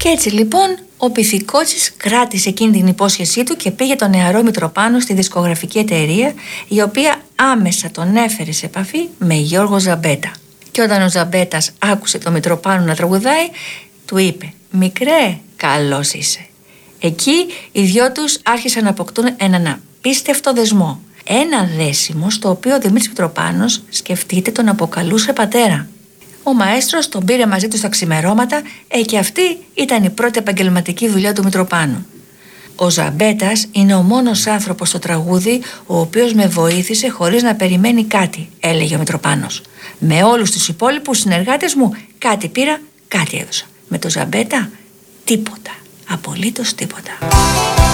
Και έτσι λοιπόν ο Πυθικότσης κράτησε εκείνη την υπόσχεσή του και πήγε τον νεαρό Μητροπάνο στη δισκογραφική εταιρεία, η οποία άμεσα τον έφερε σε επαφή με Γιώργο Ζαμπέτα. Και όταν ο Ζαμπέτας άκουσε τον Μητροπάνο να τραγουδάει, του είπε: «Μικρέ, καλός είσαι». Εκεί οι δυο τους άρχισαν να αποκτούν έναν απίστευτο δεσμό. Ένα δέσιμο στο οποίο ο Δημήτρης Μητροπάνος, σκεφτείτε, τον αποκαλούσε πατέρα. Ο μαέστρος τον πήρε μαζί του στα ξημερώματα και αυτή ήταν η πρώτη επαγγελματική δουλειά του Μητροπάνου. Ο Ζαμπέτας είναι ο μόνος άνθρωπος στο τραγούδι ο οποίος με βοήθησε χωρίς να περιμένει κάτι, έλεγε ο Μητροπάνος. Με όλους τους υπόλοιπους συνεργάτες μου κάτι πήρα, κάτι έδωσα. Με το Ζαμπέτα τίποτα, απολύτως τίποτα.